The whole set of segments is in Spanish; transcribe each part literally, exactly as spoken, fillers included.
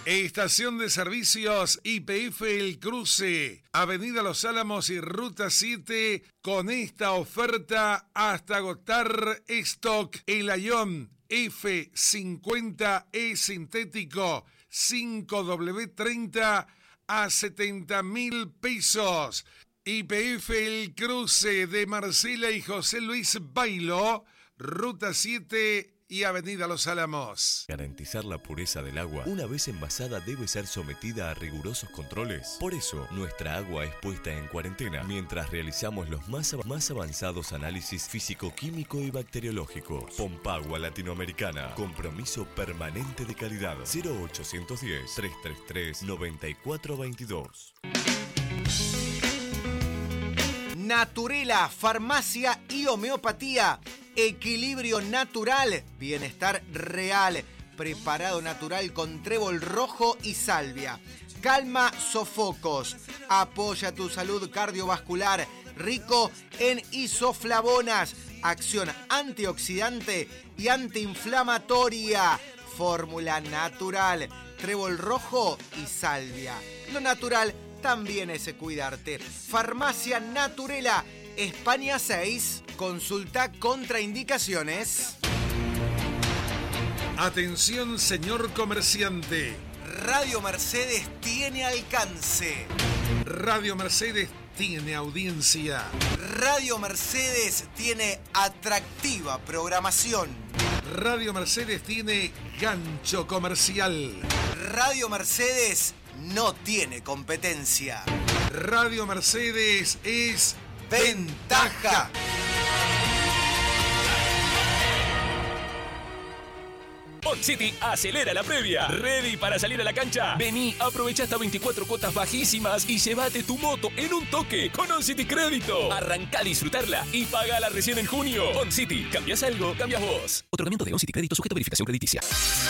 Estación de servicios Y P F El Cruce, Avenida Los Álamos y Ruta siete, con esta oferta hasta agotar stock. El Ayón F cincuenta E sintético cinco W treinta a setenta mil pesos. Y P F El Cruce de Marcela y José Luis Bailo, Ruta siete y Avenida Los Álamos. Garantizar la pureza del agua, una vez envasada, debe ser sometida a rigurosos controles. Por eso, nuestra agua es puesta en cuarentena mientras realizamos los más, más avanzados análisis físico-químico y bacteriológicos. Pompagua Latinoamericana. Compromiso permanente de calidad. cero ochocientos diez, trescientos treinta y tres, noventa y cuatro veintidós. Naturela, farmacia y homeopatía. Equilibrio natural, bienestar real, preparado natural con trébol rojo y salvia. Calma sofocos, apoya tu salud cardiovascular, rico en isoflavonas, acción antioxidante y antiinflamatoria. Fórmula natural, trébol rojo y salvia. Lo natural también es cuidarte. Farmacia Naturela, España seis, consulta contraindicaciones. Atención, señor comerciante. Radio Mercedes tiene alcance. Radio Mercedes tiene audiencia. Radio Mercedes tiene atractiva programación. Radio Mercedes tiene gancho comercial. Radio Mercedes no tiene competencia. Radio Mercedes es ventaja. On City acelera la previa. ¿Ready para salir a la cancha? Vení, aprovecha hasta veinticuatro cuotas bajísimas y llévate tu moto en un toque con On City Crédito. Arranca a disfrutarla y págala recién en junio. On City, cambias algo, cambias vos. Otorgamiento de On City Crédito sujeto a verificación crediticia.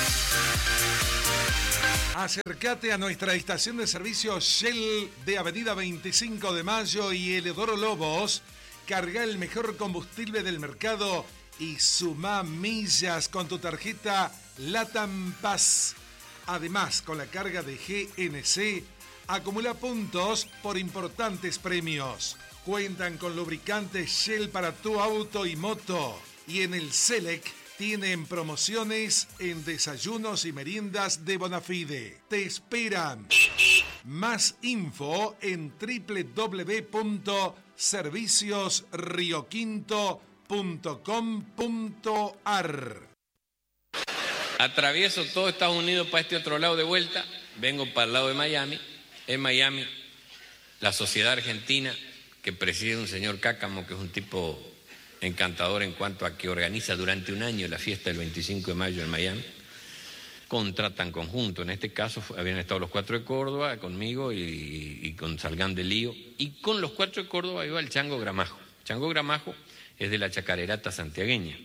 Acércate a nuestra estación de servicio Shell de Avenida veinticinco de Mayo y Eleodoro Lobos. Carga el mejor combustible del mercado y suma millas con tu tarjeta Latam Pass. Además, con la carga de G N C, acumula puntos por importantes premios. Cuentan con lubricantes Shell para tu auto y moto. Y en el Select tienen promociones en desayunos y meriendas de Bonafide. Te esperan. Más info en doble u doble u doble u punto servicios rio quinto punto com punto a r. Atravieso todo Estados Unidos para este otro lado de vuelta. Vengo para el lado de Miami. En Miami, la Sociedad Argentina, que preside un señor Cácamo, que es un tipo encantador en cuanto a que organiza durante un año la fiesta del veinticinco de mayo en Miami. Contratan conjunto, en este caso habían estado los cuatro de Córdoba conmigo y, y con Salgán de Lío, y con los cuatro de Córdoba iba el Chango Gramajo. Chango Gramajo es de la chacarerata santiagueña.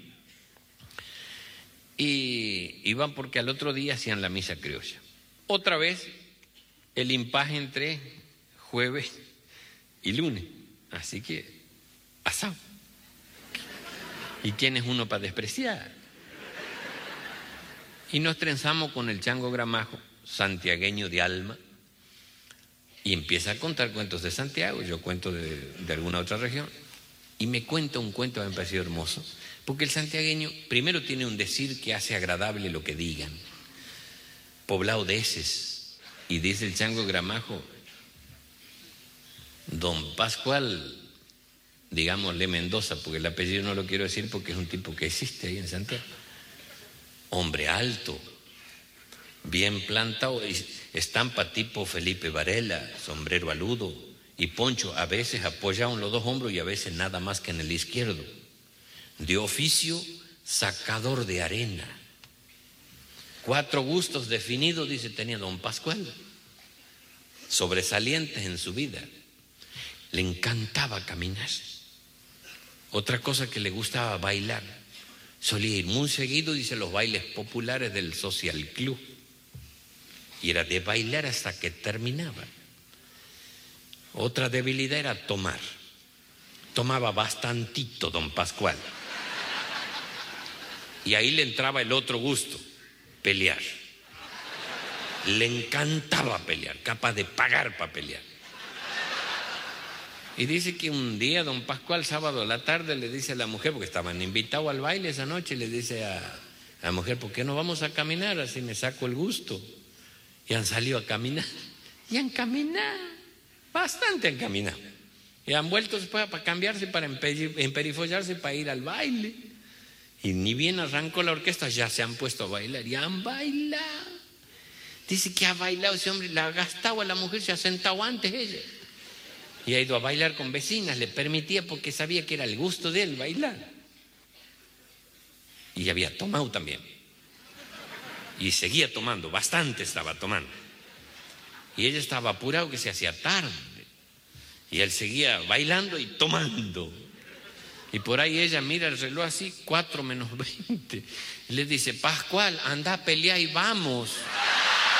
Y iban porque al otro día hacían la misa criolla. Otra vez el impasse entre jueves y lunes, así que asado. ¿Y quién es uno para despreciar? Y nos trenzamos con el Chango Gramajo, santiagueño de alma, y empieza a contar cuentos de Santiago, yo cuento de, de alguna otra región, y me cuenta un cuento que me ha parecido hermoso, porque el santiagueño primero tiene un decir que hace agradable lo que digan, poblado de heces, y dice el Chango Gramajo, don Pascual, digámosle Mendoza, porque el apellido no lo quiero decir porque es un tipo que existe ahí en Santiago. Hombre alto, bien plantado, estampa tipo Felipe Varela, sombrero aludo y poncho, a veces apoyado en los dos hombros y a veces nada más que en el izquierdo. De oficio, sacador de arena. Cuatro gustos definidos, dice, tenía don Pascual, sobresalientes en su vida. Le encantaba caminar. Otra cosa que le gustaba, bailar. Solía ir muy seguido, dice, los bailes populares del Social Club. Y era de bailar hasta que terminaba. Otra debilidad era tomar. Tomaba bastantito don Pascual. Y ahí le entraba el otro gusto, pelear. Le encantaba pelear, capaz de pagar para pelear. Y dice que un día don Pascual, sábado a la tarde, le dice a la mujer, porque estaban invitados al baile esa noche, le dice a, a la mujer, ¿por qué no vamos a caminar? Así me saco el gusto. Y han salido a caminar. Y han caminado, bastante han caminado. Y han vuelto después para cambiarse, para emperifollarse, para ir al baile. Y ni bien arrancó la orquesta, ya se han puesto a bailar. Y han bailado. Dice que ha bailado ese hombre, la ha gastado a la mujer, se ha sentado antes ella. Y ha ido a bailar con vecinas, le permitía porque sabía que era el gusto de él bailar. Y había tomado también. Y seguía tomando, bastante estaba tomando. Y ella estaba apurado que se hacía tarde. Y él seguía bailando y tomando. Y por ahí ella mira el reloj así, cuatro menos veinte. Y le dice, Pascual, anda a pelear y vamos.